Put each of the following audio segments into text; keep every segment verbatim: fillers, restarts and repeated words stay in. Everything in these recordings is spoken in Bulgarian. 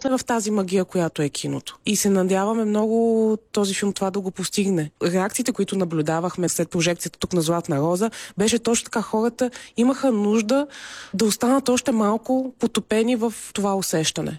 пропусне в тази магия, която е киното. И се надяваме много този филм това да го постигне. Реакциите, които наблюдавахме след прожекцията тук на Златна роза, беше точно така. Хората имаха нужда да останат още малко потопени в това усещане.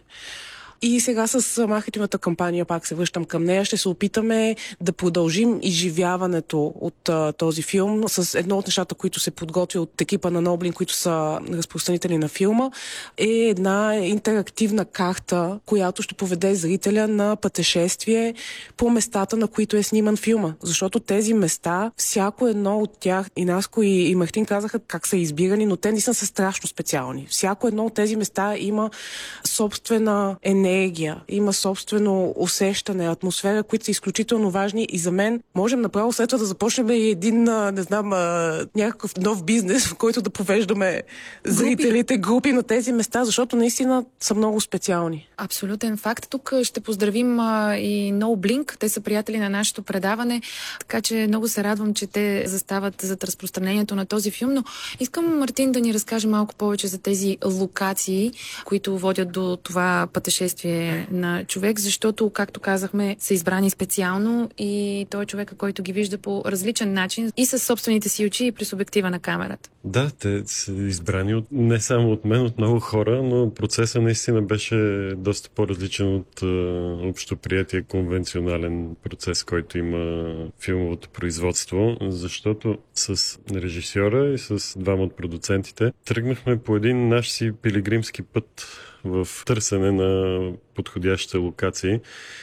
И сега с маркетинговата кампания, пак се връщам към нея, ще се опитаме да продължим изживяването от а, този филм с едно от нещата, които се подготвя от екипа на Ноблин, които са разпространители на филма, е една интерактивна карта, която ще поведе зрителя на пътешествие по местата, на които е сниман филма. Защото тези места, всяко едно от тях, и Наско и, и Мартин казаха как са избирани, но те не са страшно специални. Всяко едно от тези места има собствена енергия, има собствено усещане, атмосфера, които са изключително важни и за мен можем направо след това да започнем и един, не знам, някакъв нов бизнес, в който да повеждаме групи. Зрителите, групи на тези места, защото наистина са много специални. Абсолютен факт. Тук ще поздравим а, и No Blink. Те са приятели на нашето предаване, така че много се радвам, че те застават зад разпространението на този филм, но искам, Мартин, да ни разкаже малко повече за тези локации, които водят до това пътешествие на човек, защото, както казахме, са избрани специално и той е човека, който ги вижда по различен начин и със собствените си очи и през обектива на камерата. Да, те са избрани от, не само от мен, от много хора, но процесът наистина беше доста по-различен от е, общоприятия конвенционален процес, който има филмовото производство, защото с режисьора и с двама от продуцентите тръгнахме по един наш си пилигримски път в търсене на подходящите локации.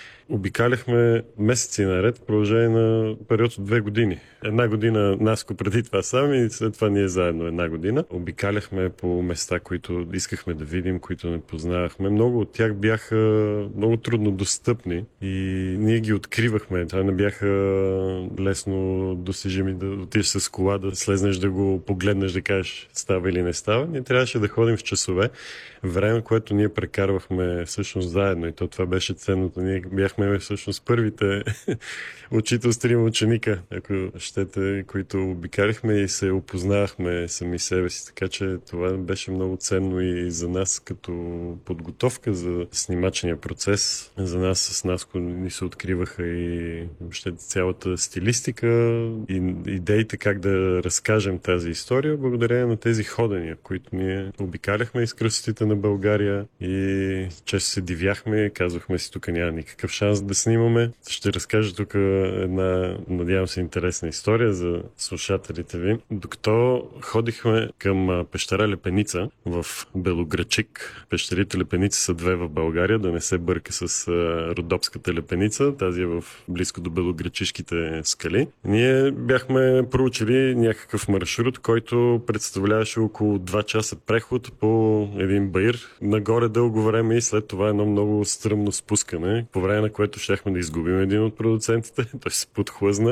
Обикаляхме месеци наред в продължение на период от две години. Една година Наско преди това сам и след това ние заедно една година. Обикаляхме по места, които искахме да видим, които не познавахме. Много от тях бяха много трудно достъпни и ние ги откривахме. Това не бяха лесно досежими да отидеш с кола, да слезнеш, да го погледнеш, да кажеш става или не става. Ние трябваше да ходим в часове. Време, което ние прекарвахме всъщност заедно и то това беше ценното. Ние бяхме всъщност първите учителствени ученика, ако щете, които обикалихме и се опознавахме сами себе си. Така че това беше много ценно и за нас като подготовка за снимачния процес. За нас с Наско ни се откриваха и въобще цялата стилистика и идеите как да разкажем тази история, благодарение на тези ходения, които ние обикаляхме из красотите на България и често се дивяхме, казвахме си, тук няма никакъв шанс да снимаме. Ще разкажа тук една, надявам се, интересна история за слушателите ви. Докато ходихме към пещера Лепеница в Белоградчик. Пещерите Лепеница са две в България, да не се бърка с Родопската Лепеница. Тази е в близко до Белоградчишките скали. Ние бяхме проучили някакъв маршрут, който представляваше около два часа преход по един баир нагоре дълго време и след това едно много стръмно спускане, по време на което щяхме да изгубим един от продуцентите. Той се подхлъзна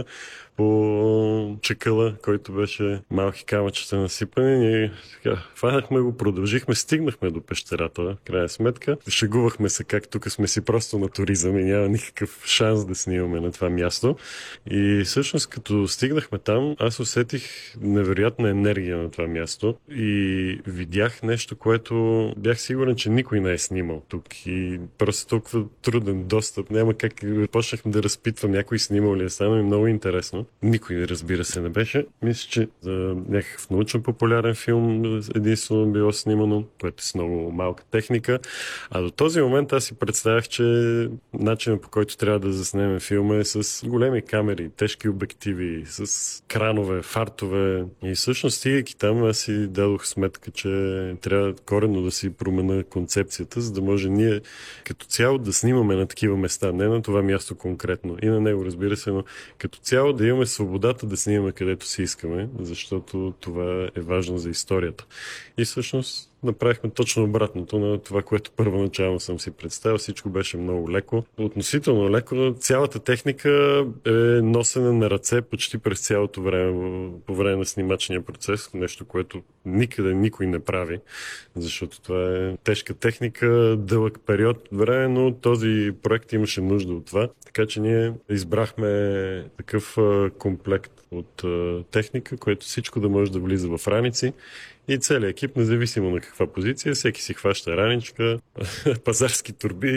по чакъла, който беше малки камъчета насипани. Ние така, фанахме го, продължихме, стигнахме до пещерата, в крайна сметка. Шегувахме се как тук сме си просто на туризъм и няма никакъв шанс да снимаме на това място. И всъщност като стигнахме там, аз усетих невероятна енергия на това място и видях нещо, което бях сигурен, че никой не е снимал тук. И просто толкова труден достъп. Няма как. Почнахме да разпитвам някой снимал ли е, стана ми много интересно. Никой, разбира се, не беше. Мисля, че за някакъв научно-популярен филм единствено било снимано, което е с много малка техника. А до този момент аз си представях, че начинът, по който трябва да заснеме филма е с големи камери, тежки обективи, с кранове, фартове. И всъщност, стигайки там, аз си дадох сметка, че трябва коренно да си променя концепцията, за да може ние като цяло да снимаме на такива места, не на това място конкретно. И на него, разбира се, но като цяло да имаме свободата да снимаме където си искаме, защото това е важно за историята. И всъщност направихме точно обратното на това, което първоначално съм си представил. Всичко беше много леко. Относително леко. Цялата техника е носена на ръце почти през цялото време, по време на снимачния процес. Нещо, което никъде никой не прави, защото това е тежка техника, дълъг период време, но този проект имаше нужда от това. Така че ние избрахме такъв комплект от техника, което всичко да може да влиза в раници. И целият екип, независимо на каква позиция, всеки си хваща раничка, пазарски турби